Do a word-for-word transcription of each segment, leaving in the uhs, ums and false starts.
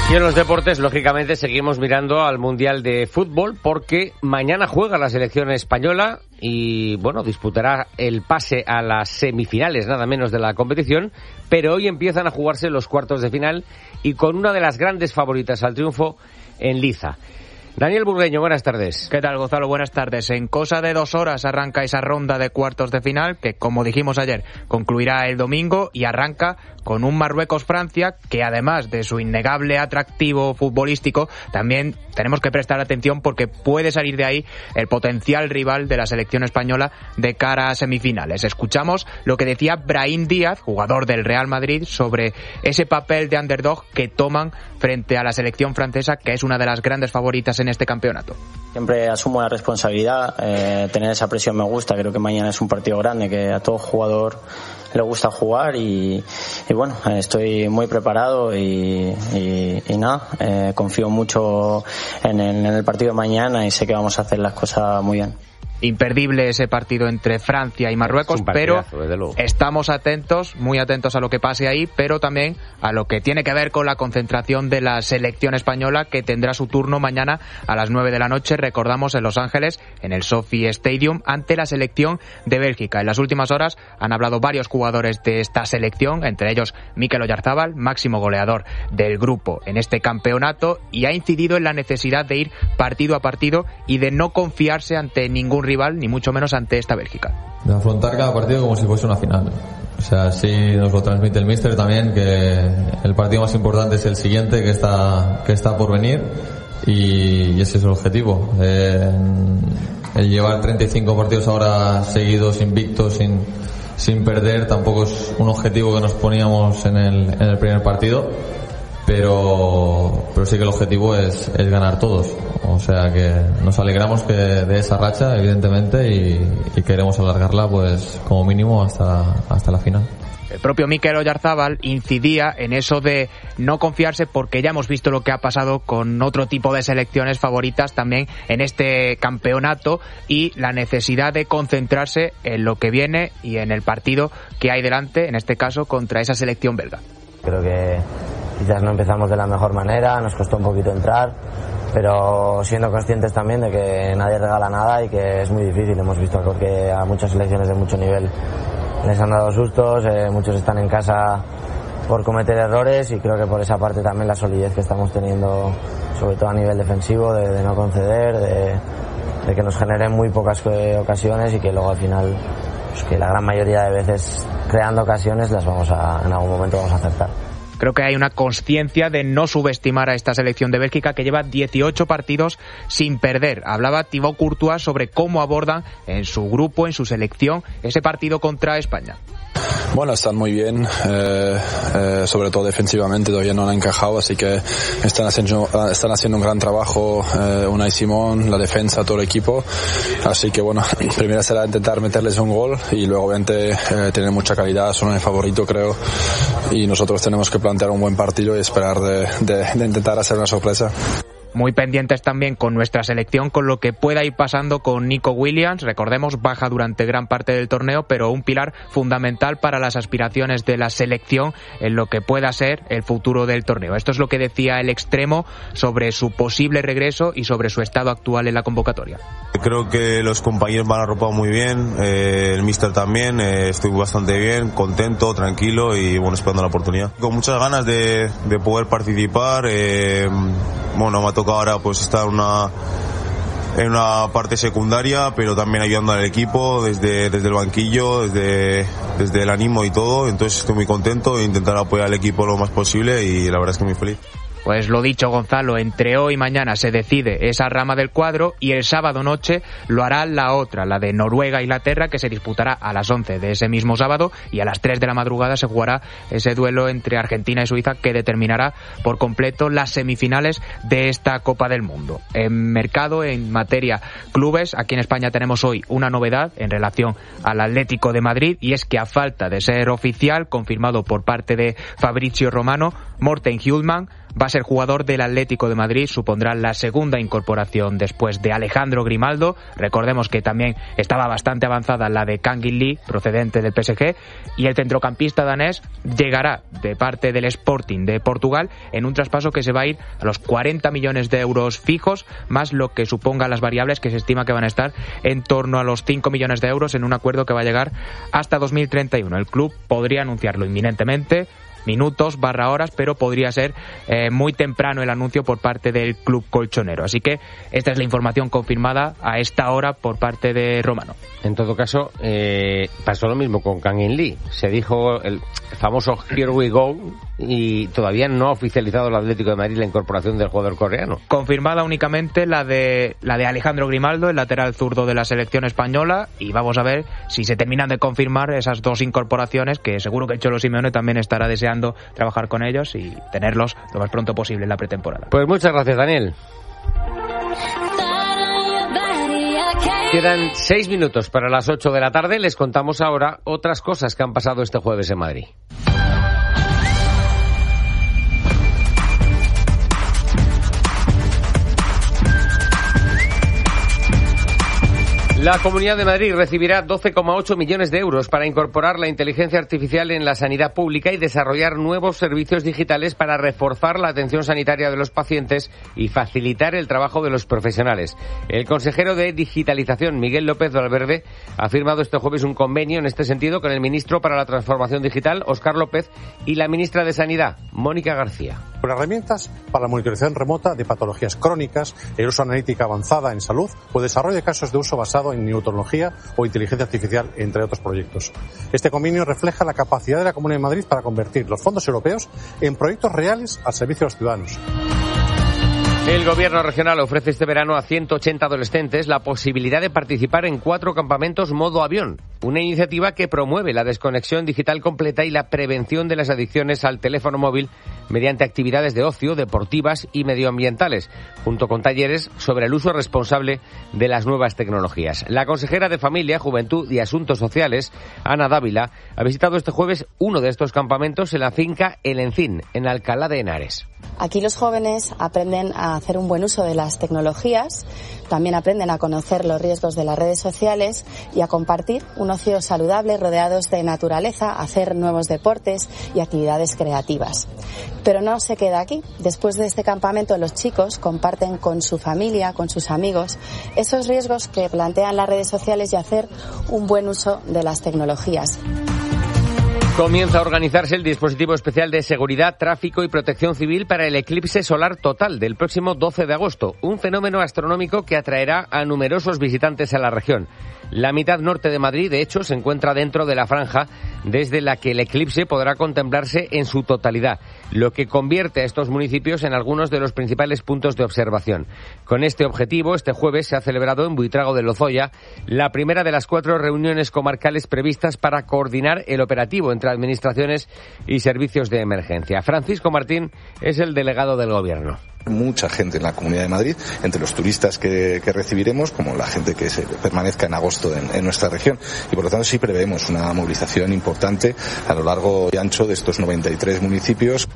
Y en los deportes, lógicamente, seguimos mirando al Mundial de Fútbol porque mañana juega la selección española y, bueno, disputará el pase a las semifinales, nada menos, de la competición, pero hoy empiezan a jugarse los cuartos de final y con una de las grandes favoritas al triunfo en liza. Daniel Burgueño, buenas tardes. ¿Qué tal, Gonzalo? Buenas tardes. En cosa de dos horas arranca esa ronda de cuartos de final que, como dijimos ayer, concluirá el domingo y arranca con un Marruecos-Francia que, además de su innegable atractivo futbolístico, también tenemos que prestar atención porque puede salir de ahí el potencial rival de la selección española de cara a semifinales. Escuchamos lo que decía Brahim Díaz, jugador del Real Madrid, sobre ese papel de underdog que toman frente a la selección francesa, que es una de las grandes favoritas en este campeonato. Siempre asumo la responsabilidad, eh, tener esa presión me gusta, creo que mañana es un partido grande, que a todo jugador le gusta jugar y, y bueno, estoy muy preparado y, y, y nada, eh, confío mucho en el, en el partido de mañana y sé que vamos a hacer las cosas muy bien. Imperdible ese partido entre Francia y Marruecos, pero estamos atentos, muy atentos a lo que pase ahí, pero también a lo que tiene que ver con la concentración de la selección española, que tendrá su turno mañana a las nueve de la noche, recordamos, en Los Ángeles, en el SoFi Stadium, ante la selección de Bélgica. En las últimas horas han hablado varios jugadores de esta selección, entre ellos Mikel Oyarzabal, máximo goleador del grupo en este campeonato, y ha incidido en la necesidad de ir partido a partido y de no confiarse ante ningún rival, ni mucho menos ante esta Bélgica. De afrontar cada partido como si fuese una final. O sea, sí nos lo transmite el míster también, que el partido más importante es el siguiente, que está que está por venir, y, y ese es el objetivo. Eh, el llevar treinta y cinco partidos ahora seguidos, invictos, sin sin perder, tampoco es un objetivo que nos poníamos en el en el primer partido. Pero, pero sí que el objetivo es, es ganar todos. O sea que nos alegramos que de esa racha, evidentemente, y, y queremos alargarla, pues, como mínimo hasta, hasta la final. El propio Mikel Oyarzabal incidía en eso de no confiarse, porque ya hemos visto lo que ha pasado con otro tipo de selecciones favoritas también en este campeonato, y la necesidad de concentrarse en lo que viene y en el partido que hay delante, en este caso contra esa selección belga. Creo que quizás no empezamos de la mejor manera, nos costó un poquito entrar, pero siendo conscientes también de que nadie regala nada y que es muy difícil. Hemos visto que a muchas selecciones de mucho nivel les han dado sustos, eh, muchos están en casa por cometer errores, y creo que por esa parte también la solidez que estamos teniendo, sobre todo a nivel defensivo, de, de no conceder, de, de que nos generen muy pocas ocasiones y que luego al final, pues que la gran mayoría de veces creando ocasiones las vamos a, en algún momento vamos a acertar. Creo que hay una consciencia de no subestimar a esta selección de Bélgica, que lleva dieciocho partidos sin perder. Hablaba Thibaut Courtois sobre cómo abordan en su grupo, en su selección, ese partido contra España. Bueno, están muy bien, eh, eh, sobre todo defensivamente todavía no han encajado, así que están haciendo, están haciendo un gran trabajo, eh, Unai Simón, la defensa, todo el equipo, así que bueno, primero será intentar meterles un gol y luego obviamente eh, tienen mucha calidad, son el favorito creo, y nosotros tenemos que plantear un buen partido y esperar de, de, de intentar hacer una sorpresa. Muy pendientes también con nuestra selección, con lo que pueda ir pasando con Nico Williams. Recordemos, baja durante gran parte del torneo, pero un pilar fundamental para las aspiraciones de la selección en lo que pueda ser el futuro del torneo. Esto es lo que decía el extremo sobre su posible regreso y sobre su estado actual en la convocatoria. Creo que los compañeros me han arropado muy bien, eh, el míster también, eh, estoy bastante bien, contento, tranquilo y bueno, esperando la oportunidad. Con muchas ganas de, de poder participar, eh, bueno, me ha tocado ahora pues estar una, en una parte secundaria, pero también ayudando al equipo desde, desde el banquillo, desde, desde el ánimo y todo, entonces estoy muy contento e intentar apoyar al equipo lo más posible y la verdad es que muy feliz. Pues lo dicho, Gonzalo, entre hoy y mañana se decide esa rama del cuadro y el sábado noche lo hará la otra, la de Noruega-Inglaterra, que se disputará a las once de ese mismo sábado, y a las tres de la madrugada se jugará ese duelo entre Argentina y Suiza que determinará por completo las semifinales de esta Copa del Mundo. En mercado, en materia clubes, aquí en España tenemos hoy una novedad en relación al Atlético de Madrid, y es que a falta de ser oficial, confirmado por parte de Fabrizio Romano, Morten Hjulmand va a ser jugador del Atlético de Madrid, supondrá la segunda incorporación después de Alejandro Grimaldo. Recordemos que también estaba bastante avanzada la de Kangin Lee, procedente del P S G, y el centrocampista danés llegará de parte del Sporting de Portugal en un traspaso que se va a ir a los cuarenta millones de euros fijos, más lo que suponga las variables, que se estima que van a estar en torno a los cinco millones de euros en un acuerdo que va a llegar hasta dos mil treinta y uno. El club podría anunciarlo inminentemente, minutos barra horas, pero podría ser eh, muy temprano el anuncio por parte del club colchonero. Así que esta es la información confirmada a esta hora por parte de Romano. En todo caso, eh, pasó lo mismo con Kangin Lee. Se dijo el famoso Here we go y todavía no ha oficializado el Atlético de Madrid la incorporación del jugador coreano. Confirmada únicamente la de la de Alejandro Grimaldo, el lateral zurdo de la selección española, y vamos a ver si se terminan de confirmar esas dos incorporaciones, que seguro que Cholo Simeone también estará deseando trabajar con ellos y tenerlos lo más pronto posible en la pretemporada. Pues muchas gracias, Daniel. Quedan seis minutos para las ocho de la tarde. Les contamos ahora otras cosas que han pasado este jueves en Madrid. La Comunidad de Madrid recibirá doce coma ocho millones de euros para incorporar la inteligencia artificial en la sanidad pública y desarrollar nuevos servicios digitales para reforzar la atención sanitaria de los pacientes y facilitar el trabajo de los profesionales. El consejero de Digitalización, Miguel López Valverde, ha firmado este jueves un convenio en este sentido con el ministro para la Transformación Digital, Óscar López, y la ministra de Sanidad, Mónica García. Con herramientas para la monitorización remota de patologías crónicas, el uso analítica avanzada en salud o desarrollo de casos de uso basado en neurotecnología o inteligencia artificial, entre otros proyectos. Este convenio refleja la capacidad de la Comunidad de Madrid para convertir los fondos europeos en proyectos reales al servicio de los ciudadanos. El gobierno regional ofrece este verano a ciento ochenta adolescentes la posibilidad de participar en cuatro campamentos modo avión, una iniciativa que promueve la desconexión digital completa y la prevención de las adicciones al teléfono móvil mediante actividades de ocio, deportivas y medioambientales, junto con talleres sobre el uso responsable de las nuevas tecnologías. La consejera de Familia, Juventud y Asuntos Sociales, Ana Dávila, ha visitado este jueves uno de estos campamentos en la finca El Encín, en Alcalá de Henares. Aquí los jóvenes aprenden a hacer un buen uso de las tecnologías, también aprenden a conocer los riesgos de las redes sociales y a compartir un ocio saludable rodeados de naturaleza, a hacer nuevos deportes y actividades creativas. Pero no se queda aquí. Después de este campamento, los chicos comparten con su familia, con sus amigos, esos riesgos que plantean las redes sociales y hacer un buen uso de las tecnologías. Comienza a organizarse el dispositivo especial de seguridad, tráfico y protección civil para el eclipse solar total del próximo doce de agosto, un fenómeno astronómico que atraerá a numerosos visitantes a la región. La mitad norte de Madrid, de hecho, se encuentra dentro de la franja desde la que el eclipse podrá contemplarse en su totalidad, lo que convierte a estos municipios en algunos de los principales puntos de observación. Con este objetivo, este jueves se ha celebrado en Buitrago de Lozoya la primera de las cuatro reuniones comarcales previstas para coordinar el operativo entre administraciones y servicios de emergencia. Francisco Martín es el delegado del Gobierno. Mucha gente en la Comunidad de Madrid, entre los turistas que, que recibiremos, como la gente que se permanezca en agosto en, en nuestra región. Y por lo tanto sí prevemos una movilización importante a lo largo y ancho de estos noventa y tres municipios.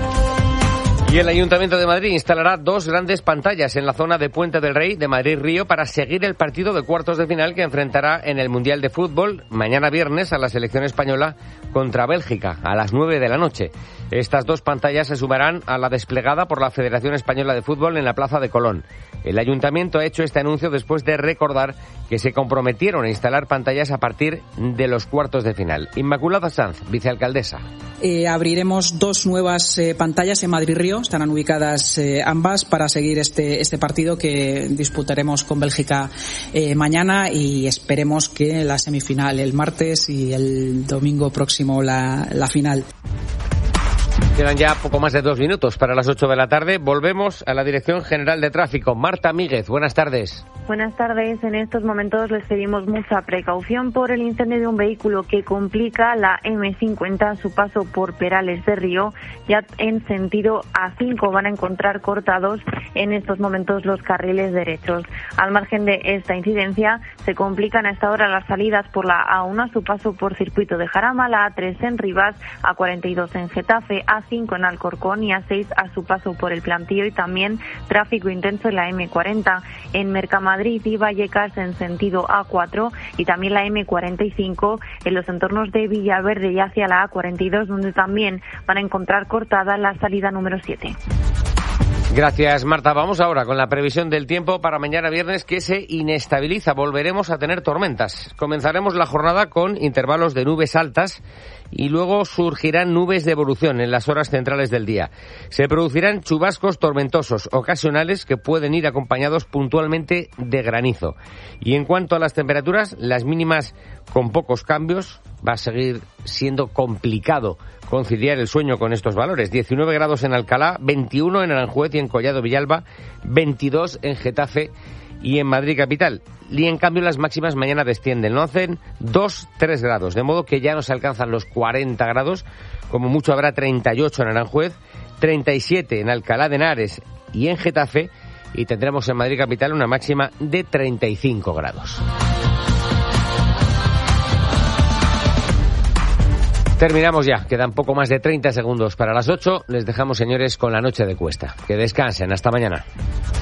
Y el Ayuntamiento de Madrid instalará dos grandes pantallas en la zona de Puente del Rey de Madrid-Río para seguir el partido de cuartos de final que enfrentará en el Mundial de Fútbol mañana viernes a la selección española contra Bélgica a las nueve de la noche. Estas dos pantallas se sumarán a la desplegada por la Federación Española de Fútbol en la Plaza de Colón. El Ayuntamiento ha hecho este anuncio después de recordar que se comprometieron a instalar pantallas a partir de los cuartos de final. Inmaculada Sanz, vicealcaldesa. Eh, abriremos dos nuevas eh, pantallas en Madrid-Río. Estarán ubicadas eh, ambas para seguir este, este partido que disputaremos con Bélgica eh, mañana y esperemos que la semifinal el martes y el domingo próximo la, la final. Quedan ya poco más de dos minutos para las ocho de la tarde. Volvemos a la Dirección General de Tráfico. Marta Míguez, buenas tardes. Buenas tardes. En estos momentos les pedimos mucha precaución por el incendio de un vehículo que complica la eme cincuenta a su paso por Perales de Río. Ya en sentido A cinco van a encontrar cortados en estos momentos los carriles derechos. Al margen de esta incidencia, se complican a esta hora las salidas por la A uno a su paso por Circuito de Jarama, la A tres en Rivas, A cuarenta y dos en Getafe, A cinco en Alcorcón y A seis a su paso por el Plantío, y también tráfico intenso en la eme cuarenta en Mercamadrid y Vallecas en sentido A cuatro, y también la eme cuarenta y cinco en los entornos de Villaverde y hacia la A cuarenta y dos, donde también van a encontrar cortada la salida número siete. Gracias, Marta. Vamos ahora con la previsión del tiempo para mañana viernes, que se inestabiliza. Volveremos a tener tormentas. Comenzaremos la jornada con intervalos de nubes altas y luego surgirán nubes de evolución en las horas centrales del día. Se producirán chubascos tormentosos ocasionales que pueden ir acompañados puntualmente de granizo. Y en cuanto a las temperaturas, las mínimas con pocos cambios. Va a seguir siendo complicado conciliar el sueño con estos valores. diecinueve grados en Alcalá, veintiuno en Aranjuez y en Collado Villalba, veintidós en Getafe y en Madrid capital. Y en cambio las máximas mañana descienden, no hacen dos, tres grados, de modo que ya no se alcanzan los cuarenta grados, como mucho habrá treinta y ocho en Aranjuez, treinta y siete en Alcalá de Henares y en Getafe, y tendremos en Madrid capital una máxima de treinta y cinco grados. Terminamos ya, quedan poco más de treinta segundos para las ocho. Les dejamos, señores, con la noche de Cuesta. Que descansen, hasta mañana.